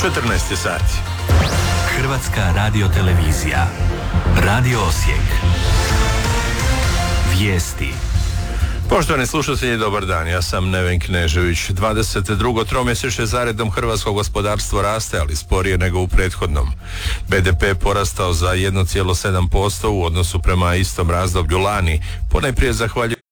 14 sati. Hrvatska radiotelevizija. Radio Osijek. Vijesti. Poštovani slušatelji, dobar dan. Ja sam Neven Knežević. 22. tromjeseče zaredom hrvatsko gospodarstvo raste, ali sporije nego u prethodnom. BDP je porastao za 1,7% u odnosu prema istom razdoblju lani, ponajprije zahvaljujući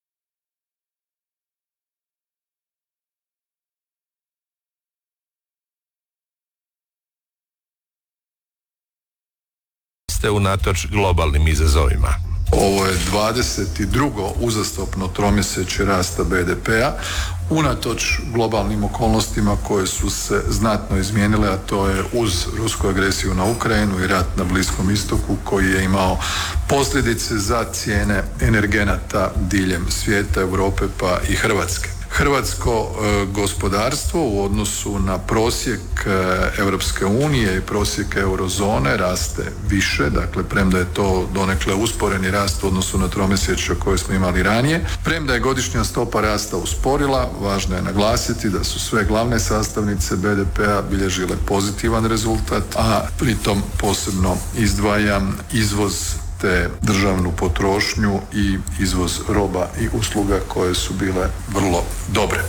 unatoč globalnim izazovima. Ovo je 22. uzastopno tromjeseče rasta BDP-a, unatoč globalnim okolnostima koje su se znatno izmijenile, a to je uz rusku agresiju na Ukrajinu i rat na Bliskom istoku koji je imao posljedice za cijene energenata diljem svijeta, Europe pa i Hrvatske. Hrvatsko gospodarstvo u odnosu na prosjek Europske unije i prosjek eurozone raste više, dakle premda je to donekle usporeni rast u odnosu na tromjesečje koje smo imali ranije. Premda je godišnja stopa rasta usporila, važno je naglasiti da su sve glavne sastavnice BDP-a bilježile pozitivan rezultat, a pritom posebno izdvajam izvoz te državnu potrošnju i izvoz roba i usluga koje su bile vrlo dobre.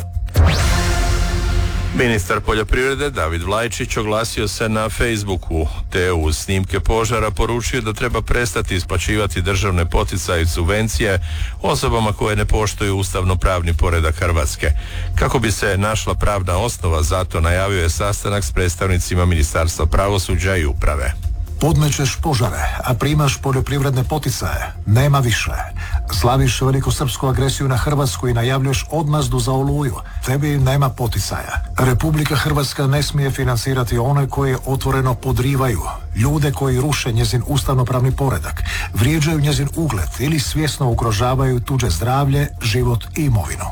Ministar poljoprivrede David Vlajčić oglasio se na Facebooku, te uz snimke požara poručio da treba prestati isplaćivati državne poticaje i subvencije osobama koje ne poštuju ustavno-pravni poredak Hrvatske. Kako bi se našla pravna osnova za to, najavio je sastanak s predstavnicima Ministarstva pravosuđa i uprave. Podmećeš požare, a primaš poljoprivredne poticaje. Nema više. Slaviš velikosrpsku agresiju na Hrvatsku i najavljuješ odmazdu za Oluju. Tebi nema poticaja. Republika Hrvatska ne smije financirati one koje otvoreno podrivaju. Ljude koji ruše njezin ustavnopravni poredak, vrijeđaju njezin ugled ili svjesno ugrožavaju tuđe zdravlje, život i imovinu.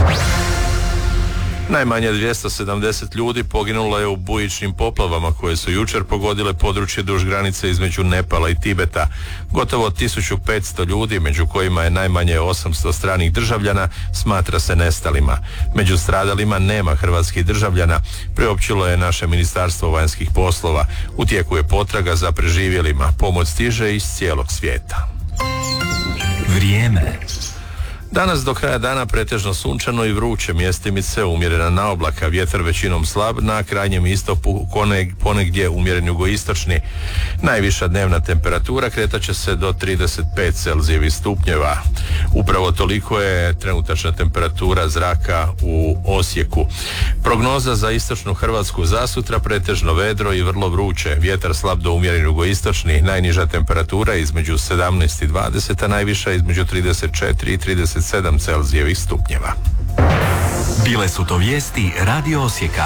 Najmanje 270 ljudi poginulo je u bujičnim poplavama koje su jučer pogodile područje duž granice između Nepala i Tibeta. Gotovo 1500 ljudi, među kojima je najmanje 800 stranih državljana, smatra se nestalima. Među stradalima nema hrvatskih državljana, priopćilo je naše Ministarstvo vanjskih poslova. U tijeku je potraga za preživjelima. Pomoć stiže iz cijelog svijeta. Vrijeme. Danas do kraja dana pretežno sunčano i vruće, mjestimice umjerena naoblaka, vjetar većinom slab, na krajnjem istoku ponegdje umjeren jugoistočni. Najviša dnevna temperatura kretat će se do 35 Celzijevih stupnjeva. Upravo toliko je trenutačna temperatura zraka u Osijeku. Prognoza za istočnu Hrvatsku za sutra pretežno vedro i vrlo vruće, vjetar slab do umjeren jugoistočni, najniža temperatura između 17 i 20, a najviša između 34 i 37 Celzijevih stupnjeva. Bile su to vijesti Radio Osijeka.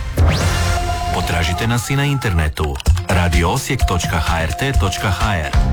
Potražite nas i na internetu radioosijek.hrt.hr.